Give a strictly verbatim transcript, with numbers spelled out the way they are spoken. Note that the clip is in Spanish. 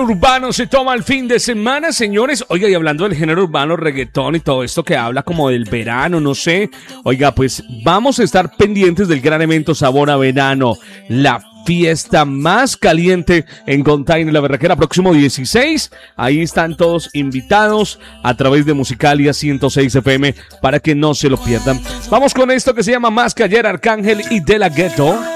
urbano se toma el fin de semana, señores. Oiga, y hablando del género urbano, reggaetón y todo esto que habla como del verano, no sé. Oiga, pues vamos a estar pendientes del gran evento Sabor a Verano, la fiesta más caliente en Container, La Berraquera, próximo dieciséis. Ahí están todos invitados a través de Musicalia ciento seis F M para que no se lo pierdan. Vamos con esto que se llama Más que ayer, Arcángel y De La Ghetto.